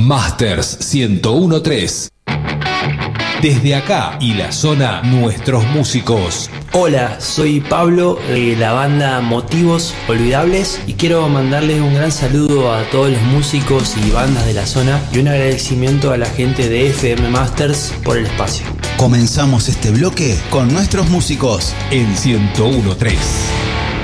Masters 1013. Desde acá y la zona, nuestros músicos. Hola, soy Pablo de la banda Motivos Olvidables y quiero mandarles un gran saludo a todos los músicos y bandas de la zona y un agradecimiento a la gente de FM Masters por el espacio. Comenzamos este bloque con nuestros músicos en 1013.